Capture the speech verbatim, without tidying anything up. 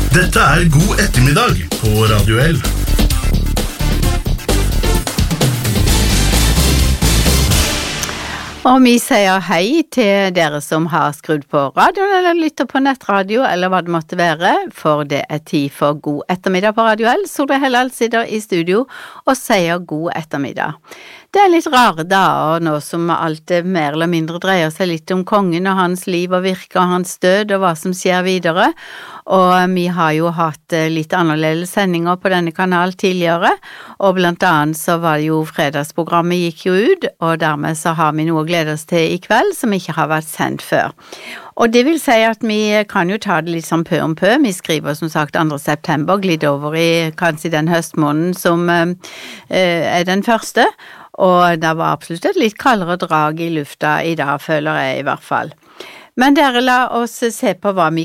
Dette er God ettermiddag på Radio L. Og vi sier hei til dere som har skrudd på radioen eller lytter på nettradio eller hva det måtte være, for det er tid for God ettermiddag på Radio L. Solveig Helland sitter i studio og sier God ettermiddag. Det er litt rare dager nå som alt mer eller mindre dreier seg litt om kongen og hans liv og virke og hans død og hva som skjer videre. Og vi har jo hatt litt annerledes sendinger på denne kanal tidligere, og blant annet så var det jo fredagsprogrammet gikk jo ut, og dermed så har vi noe å glede oss til i kveld som ikke har vært sendt før. Og det vil si at vi kan jo ta det litt sånn pø om pø. Vi skriver som sagt andre september, glider over i kanskje den høstmåneden som eh, er den første, og det var absolutt et litt kaldere drag i lufta i dag, føler jeg i hvert fall. Men dere, la oss se på hva vi